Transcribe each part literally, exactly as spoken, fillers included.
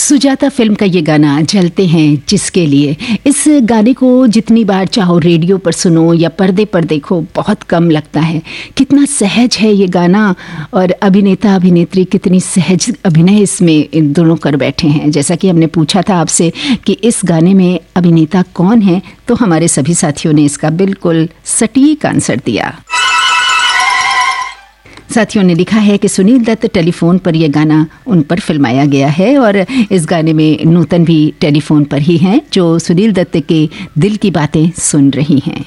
Sujata film का ये गाना जलते हैं जिसके लिए, इस गाने को जितनी बार चाहो रेडियो पर सुनो या पर्दे पर देखो बहुत कम लगता है। कितना सहज है ये गाना और अभिनेता अभिनेत्री कितनी सहज अभिनय इसमें इन दोनों कर बैठे हैं। जैसा कि हमने पूछा था आपसे कि इस गाने में अभिनेता कौन है, तो हमारे सभी साथियों ने इसका बिल्कुल सटीक आंसर दिया। साथियों ने लिखा है कि सुनील दत्त टेलीफोन पर यह गाना उन पर फिल्माया गया है और इस गाने में नूतन भी टेलीफोन पर ही हैं जो सुनील दत्त के दिल की बातें सुन रही हैं।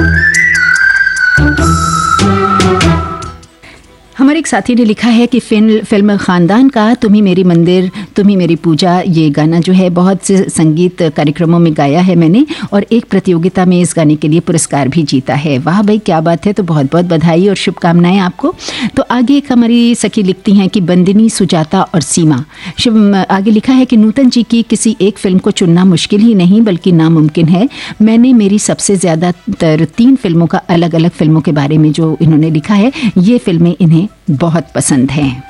हमारे एक साथी ने लिखा है कि फिल्म फिल्म खानदान का तुम ही मेरी मंदिर तुम ही मेरी पूजा, ये गाना जो है बहुत से संगीत कार्यक्रमों में गाया है मैंने और एक प्रतियोगिता में इस गाने के लिए पुरस्कार भी जीता है। वाह भाई क्या बात है, तो बहुत बहुत बधाई और शुभकामनाएं आपको। तो आगे एक हमारी सखी लिखती हैं कि बंदिनी, सुजाता और सीमा। आगे लिखा है कि नूतन जी की किसी एक फिल्म को चुनना मुश्किल ही नहीं बल्कि नामुमकिन है। मैंने मेरी सबसे ज़्यादातर तीन फिल्मों का अलग अलग फिल्मों के बारे में जो इन्होंने लिखा है, ये फिल्में इन्हें बहुत पसंद हैं।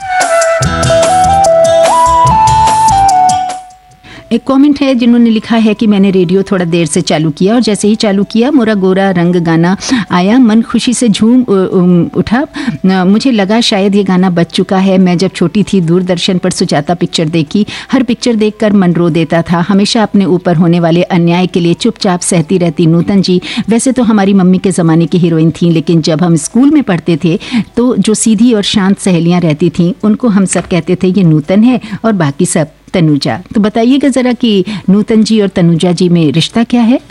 एक कमेंट है जिन्होंने लिखा है कि मैंने रेडियो थोड़ा देर से चालू किया और जैसे ही चालू किया मोरा गोरा रंग गाना आया, मन खुशी से झूम उठा। मुझे लगा शायद ये गाना बज चुका है। मैं जब छोटी थी दूरदर्शन पर सुजाता पिक्चर देखी, हर पिक्चर देखकर मन रो देता था। हमेशा अपने ऊपर होने वाले अन्याय के लिए चुपचाप सहती रहती नूतन जी वैसे तो हमारी मम्मी के ज़माने की हीरोइन थी, लेकिन जब हम स्कूल में पढ़ते थे तो जो सीधी और शांत सहेलियाँ रहती थीं उनको हम सब कहते थे ये नूतन है और बाकी सब तनुजा। तो बताइएगा जरा कि नूतन जी और तनुजा जी में रिश्ता क्या है।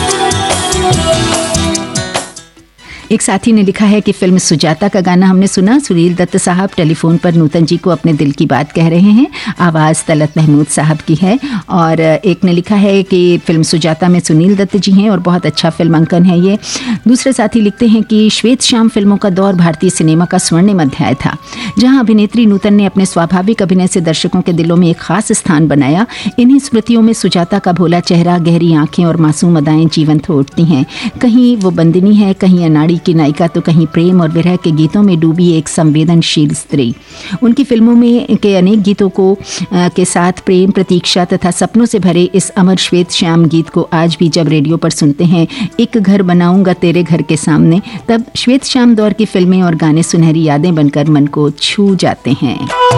एक साथी ने लिखा है कि फिल्म सुजाता का गाना हमने सुना, सुनील दत्त साहब टेलीफोन पर नूतन जी को अपने दिल की बात कह रहे हैं, आवाज़ तलत महमूद साहब की है। और एक ने लिखा है कि फिल्म सुजाता में सुनील दत्त जी हैं और बहुत अच्छा फिल्मांकन है ये। दूसरे साथी लिखते हैं कि श्वेत श्याम फिल्मों का दौर भारतीय सिनेमा का स्वर्णिम अध्याय था, जहाँ अभिनेत्री नूतन ने अपने स्वाभाविक अभिनय से दर्शकों के दिलों में एक खास स्थान बनाया। इन्हीं स्मृतियों में सुजाता का भोला चेहरा, गहरी आंखें और मासूम अदाएं जीवंत हो उठती हैं। कहीं वो बंदिनी है, कहीं अनाड़ी की नायिका, तो कहीं प्रेम और विरह के गीतों में डूबी एक संवेदनशील स्त्री। उनकी फिल्मों में के अनेक गीतों को आ, के साथ प्रेम, प्रतीक्षा तथा सपनों से भरे इस अमर श्वेत श्याम गीत को आज भी जब रेडियो पर सुनते हैं, एक घर बनाऊंगा तेरे घर के सामने, तब श्वेत श्याम दौर की फिल्में और गाने सुनहरी यादें बनकर मन को छू जाते हैं।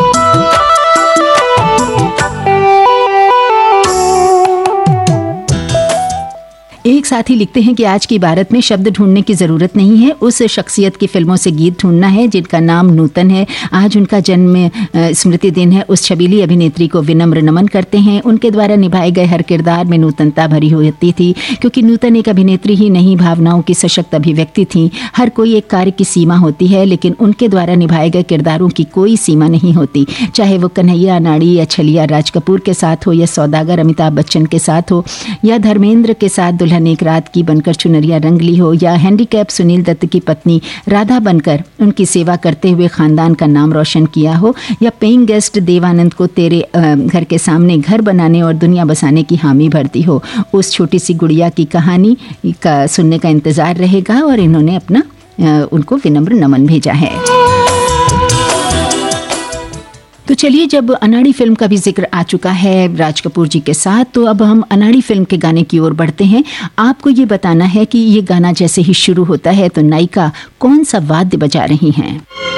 एक साथी लिखते हैं कि आज की भारत में शब्द ढूंढने की ज़रूरत नहीं है, उस शख्सियत की फिल्मों से गीत ढूंढना है जिनका नाम नूतन है। आज उनका जन्म स्मृति दिन है। उस छबीली अभिनेत्री को विनम्र नमन करते हैं। उनके द्वारा निभाए गए हर किरदार में नूतनता भरी होती थी, क्योंकि नूतन एक अभिनेत्री ही नहीं, भावनाओं की सशक्त अभिव्यक्ति थी। हर कोई एक कार्य की सीमा होती है, लेकिन उनके द्वारा निभाए गए किरदारों की कोई सीमा नहीं होती। चाहे वो कन्हैया अनाड़ी या छलिया राज कपूर के साथ हो, या सौदागर अमिताभ बच्चन के साथ हो, या धर्मेंद्र के साथ दुल्हन एक रात की बनकर चुनरिया रंग ली हो, या हैंडीकैप सुनील दत्त की पत्नी राधा बनकर उनकी सेवा करते हुए खानदान का नाम रोशन किया हो, या पेइंग गेस्ट देवानंद को तेरे घर के सामने घर बनाने और दुनिया बसाने की हामी भरती हो। उस छोटी सी गुड़िया की कहानी का सुनने का इंतजार रहेगा और इन्होंने अपना उनको विनम्र नमन भेजा है। तो चलिए, जब अनाड़ी फिल्म का भी जिक्र आ चुका है राज कपूर जी के साथ, तो अब हम अनाड़ी फिल्म के गाने की ओर बढ़ते हैं। आपको ये बताना है कि ये गाना जैसे ही शुरू होता है तो नायिका कौन सा वाद्य बजा रही हैं।